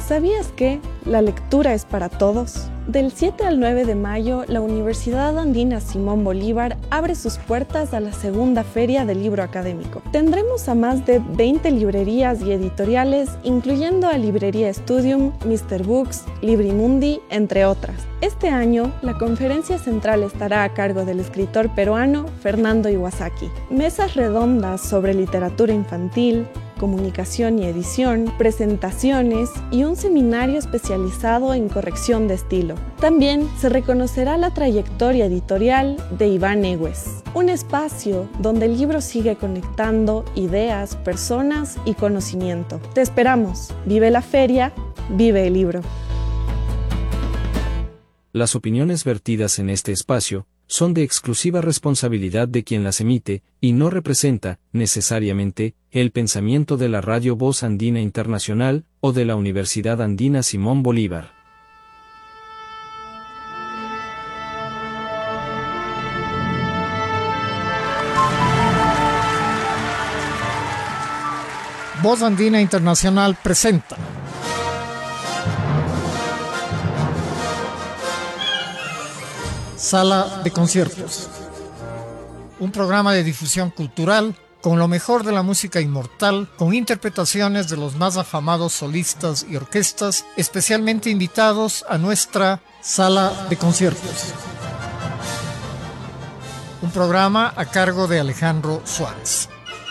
¿Sabías que la lectura es para todos? Del 7 al 9 de mayo, la Universidad Andina Simón Bolívar abre sus puertas a la segunda Feria del Libro Académico. Tendremos a más de 20 librerías y editoriales, incluyendo a Librería Studium, Mr. Books, Librimundi, entre otras. Este año, la conferencia central estará a cargo del escritor peruano Fernando Iwasaki. Mesas redondas sobre literatura infantil, comunicación y edición, presentaciones y un seminario especializado en corrección de estilo. También se reconocerá la trayectoria editorial de Iván Egues, un espacio donde el libro sigue conectando ideas, personas y conocimiento. Te esperamos. Vive la feria, vive el libro. Las opiniones vertidas en este espacio son de exclusiva responsabilidad de quien las emite, y no representa, necesariamente, el pensamiento de la Radio Voz Andina Internacional, o de la Universidad Andina Simón Bolívar. Voz Andina Internacional presenta Sala de Conciertos, un programa de difusión cultural con lo mejor de la música inmortal, con interpretaciones de los más afamados solistas y orquestas, especialmente invitados a nuestra Sala de Conciertos. Un programa a cargo de Alejandro Suárez.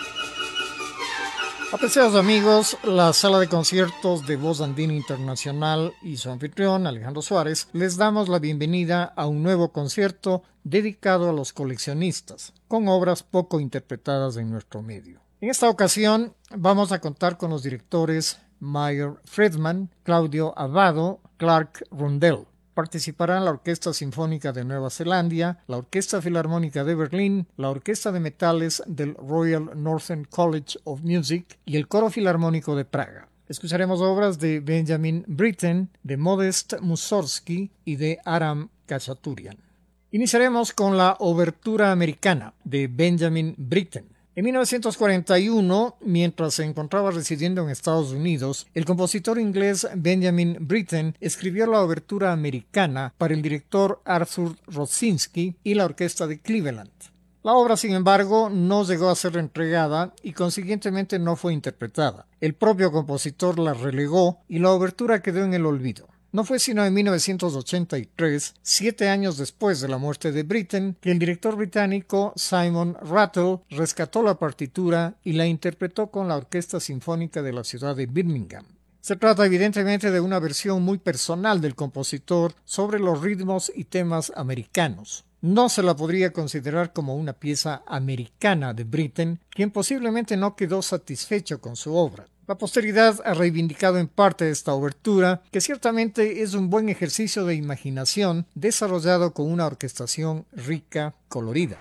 Apreciados amigos, la Sala de Conciertos de Voz Andina Internacional y su anfitrión, Alejandro Suárez, les damos la bienvenida a un nuevo concierto dedicado a los coleccionistas, con obras poco interpretadas en nuestro medio. En esta ocasión vamos a contar con los directores Meyer Friedman, Claudio Abbado, Clark Rundell. Participarán la Orquesta Sinfónica de Nueva Zelanda, la Orquesta Filarmónica de Berlín, la Orquesta de Metales del Royal Northern College of Music y el Coro Filarmónico de Praga. Escucharemos obras de Benjamin Britten, de Modest Mussorgsky y de Aram Khachaturian. Iniciaremos con la Obertura Americana de Benjamin Britten. En 1941, mientras se encontraba residiendo en Estados Unidos, el compositor inglés Benjamin Britten escribió la Obertura Americana para el director Arthur Rosinsky y la Orquesta de Cleveland. La obra, sin embargo, no llegó a ser entregada y consiguientemente no fue interpretada. El propio compositor la relegó y la obertura quedó en el olvido. No fue sino en 1983, 7 años después de la muerte de Britten, que el director británico Simon Rattle rescató la partitura y la interpretó con la Orquesta Sinfónica de la ciudad de Birmingham. Se trata evidentemente de una versión muy personal del compositor sobre los ritmos y temas americanos. No se la podría considerar como una pieza americana de Britten, quien posiblemente no quedó satisfecho con su obra. La posteridad ha reivindicado en parte esta obertura, que ciertamente es un buen ejercicio de imaginación desarrollado con una orquestación rica, colorida.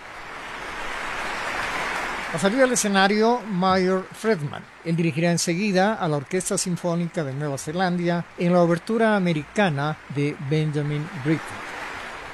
A salir al escenario, Meyer Friedman. Él dirigirá enseguida a la Orquesta Sinfónica de Nueva Zelanda en la obertura americana de Benjamin Britten.